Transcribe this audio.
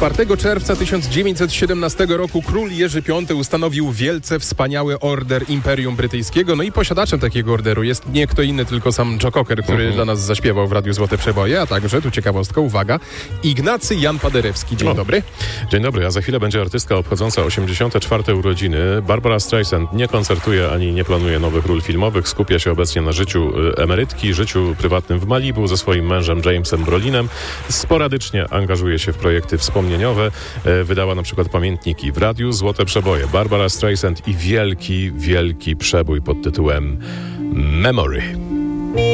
4 czerwca 1917 roku król Jerzy V ustanowił wielce wspaniały order Imperium Brytyjskiego. No i posiadaczem takiego orderu jest nie kto inny, tylko sam Joe Cocker, który dla nas zaśpiewał w Radiu Złote Przeboje, a także, tu ciekawostka, uwaga, Ignacy Jan Paderewski. Dzień dobry. Dzień dobry, a za chwilę będzie artystka obchodząca 84. urodziny. Barbara Streisand nie koncertuje ani nie planuje nowych ról filmowych. Skupia się obecnie na życiu emerytki, życiu prywatnym w Malibu ze swoim mężem Jamesem Brolinem. Sporadycznie angażuje się w projekty wspomnieniowe. Wydała na przykład pamiętniki w Radiu Złote Przeboje. Barbara Streisand i wielki, wielki przebój pod tytułem Memory.